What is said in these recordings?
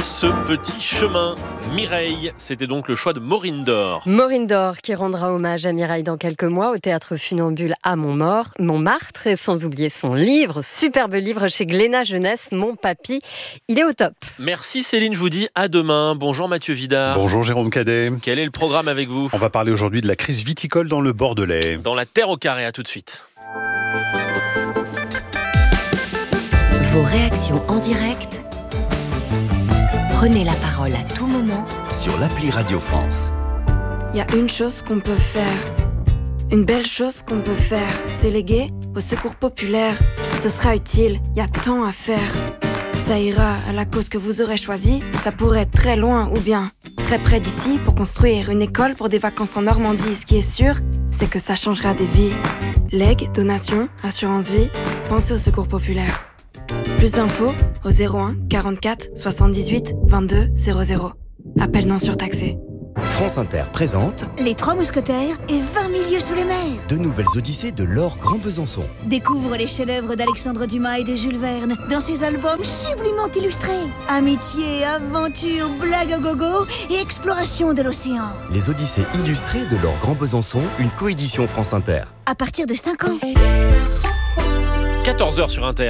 ce petit chemin. Mireille, c'était donc le choix de Maureen Dor. Maureen Dor qui rendra hommage à Mireille dans quelques mois au Théâtre Funambule à Montmartre. Et sans oublier son livre, superbe livre chez Glénat Jeunesse, Mon Papy. Il est au top. Merci Céline, je vous dis à demain. Bonjour Mathieu Vidard. Bonjour Jérôme Cadet. Quel est le programme avec vous ? On va parler aujourd'hui de la crise viticole dans le Bordelais. Dans la terre au carré, à tout de suite. Vos réactions en direct. Prenez la parole à tout moment sur l'appli Radio France. Il y a une chose qu'on peut faire, une belle chose qu'on peut faire, c'est léguer au secours populaire. Ce sera utile, il y a tant à faire. Ça ira à la cause que vous aurez choisie, ça pourrait être très loin ou bien très près d'ici pour construire une école pour des vacances en Normandie. Ce qui est sûr, c'est que ça changera des vies. Legs, donations, assurance vie, pensez au secours populaire. Plus d'infos au 01 44 78 22 00. Appel non surtaxé. France Inter présente Les Trois Mousquetaires et 20 milieux sous les mers. de nouvelles odyssées de Laure Grand Besançon. Découvre les chefs-d'œuvre d'Alexandre Dumas et de Jules Verne dans ses albums sublimement illustrés. Amitié, aventure, blague à gogo et exploration de l'océan. Les odyssées illustrées de Laure Grand Besançon, une coédition France Inter. À partir de 5 ans. 14h sur Inter.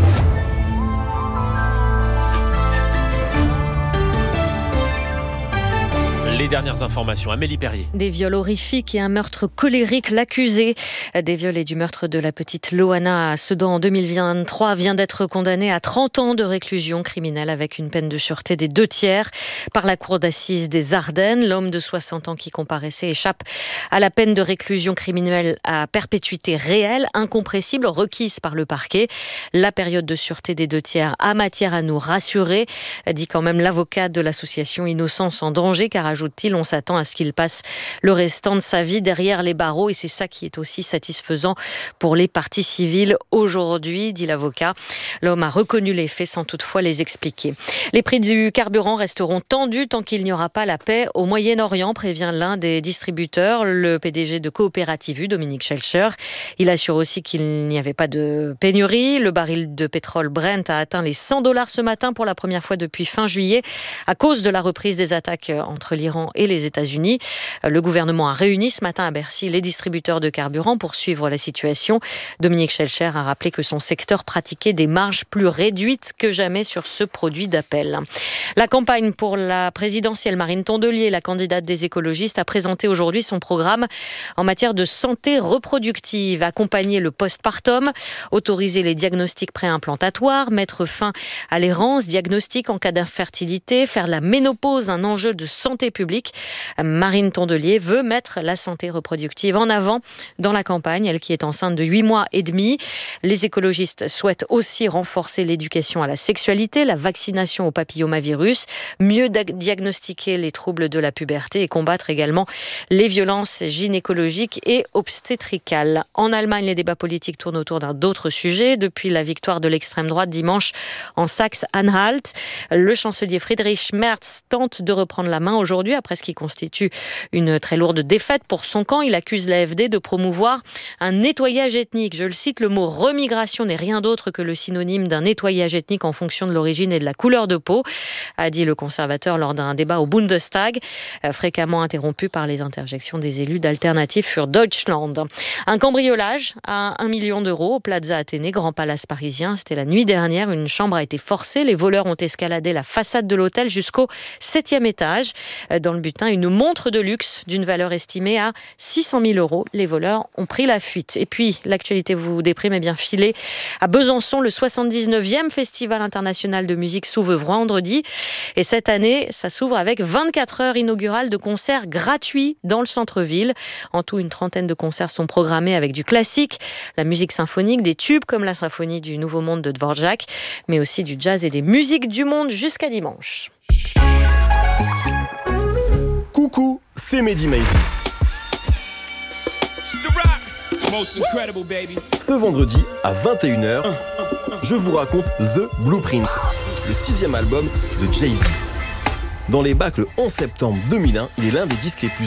Les dernières informations, Amélie Perrier. Des viols horrifiques et un meurtre colérique. L'accusé des viols et du meurtre de la petite Loana à Sedan en 2023 vient d'être condamné à 30 ans de réclusion criminelle avec une peine de sûreté des 2/3 par la cour d'assises des Ardennes. L'homme de 60 ans qui comparaissait échappe à la peine de réclusion criminelle à perpétuité réelle, incompressible, requise par le parquet. La période de sûreté des 2/3 a matière à nous rassurer, dit quand même l'avocat de l'association Innocence en danger, car ajoute-t-il, on s'attend à ce qu'il passe le restant de sa vie derrière les barreaux et c'est ça qui est aussi satisfaisant pour les parties civiles aujourd'hui, dit l'avocat. L'homme a reconnu les faits sans toutefois les expliquer. Les prix du carburant resteront tendus tant qu'il n'y aura pas la paix au Moyen-Orient, prévient l'un des distributeurs, le PDG de Coopérative U, Dominique Schelcher. Il assure aussi qu'il n'y avait pas de pénurie. Le baril de pétrole Brent a atteint les $100 ce matin pour la première fois depuis fin juillet à cause de la reprise des attaques entre l'Iran et les États-Unis. Le gouvernement a réuni ce matin à Bercy les distributeurs de carburant pour suivre la situation. Dominique Schelcher a rappelé que son secteur pratiquait des marges plus réduites que jamais sur ce produit d'appel. La campagne pour la présidentielle, Marine Tondelier, la candidate des écologistes, a présenté aujourd'hui son programme en matière de santé reproductive. Accompagner le postpartum, autoriser les diagnostics préimplantatoires, mettre fin à l'errance diagnostique en cas d'infertilité, faire de la ménopause un enjeu de santé publique. Marine Tondelier veut mettre la santé reproductive en avant dans la campagne, elle qui est enceinte de 8 mois et demi. Les écologistes souhaitent aussi renforcer l'éducation à la sexualité, la vaccination au papillomavirus, mieux diagnostiquer les troubles de la puberté et combattre également les violences gynécologiques et obstétricales. En Allemagne, les débats politiques tournent autour d'un autre sujet. Depuis la victoire de l'extrême droite dimanche en Saxe-Anhalt, le chancelier Friedrich Merz tente de reprendre la main aujourd'hui après ce qui constitue une très lourde défaite pour son camp. Il accuse l'AfD de promouvoir un nettoyage ethnique. Je le cite, le mot remigration n'est rien d'autre que le synonyme d'un nettoyage ethnique en fonction de l'origine et de la couleur de peau, a dit le conservateur lors d'un débat au Bundestag, fréquemment interrompu par les interjections des élus d'Alternative für Deutschland. Un cambriolage à 1 million d'euros au Plaza Athénée, Grand Palace parisien. C'était la nuit dernière. Une chambre a été forcée. Les voleurs ont escaladé la façade de l'hôtel jusqu'au 7e étage. Dans le butin, une montre de luxe d'une valeur estimée à 600 000 euros. Les voleurs ont pris la fuite. Et puis, l'actualité vous déprime, bien filé. À Besançon, le 79e Festival international de musique s'ouvre vendredi. Et cette année, ça s'ouvre avec 24 heures inaugurales de concerts gratuits dans le centre-ville. En tout, une trentaine de concerts sont programmés avec du classique, la musique symphonique, des tubes comme la symphonie du Nouveau Monde de Dvorak, mais aussi du jazz et des musiques du monde jusqu'à dimanche. Coucou, c'est Mehdi Maizy. Ce vendredi à 21h, je vous raconte The Blueprint, le 6e album de Jay-Z. Dans les bacs le 11 septembre 2001, il est l'un des disques les plus